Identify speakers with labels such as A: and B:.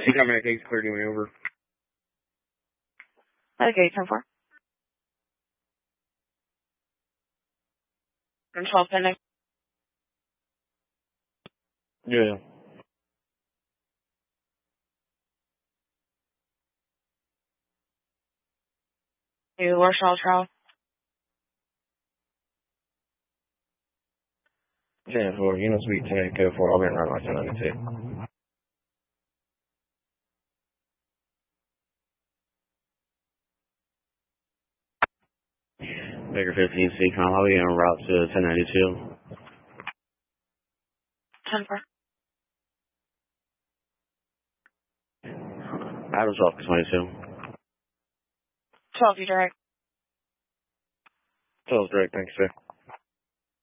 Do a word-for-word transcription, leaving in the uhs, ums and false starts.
A: She got back eight thirty me over.
B: Okay, ten four. Control pending.
A: Yeah.
B: You Warsaw Travel.
A: ten four, you know, Sweet ten, code four, I'll be around my ten ninety-two. Baker fifteen, C com, I'll be en route to ten ninety-two.
B: ten four.
A: Adams Office twenty-two.
B: twelve, you direct.
A: twelve direct, thanks, sir.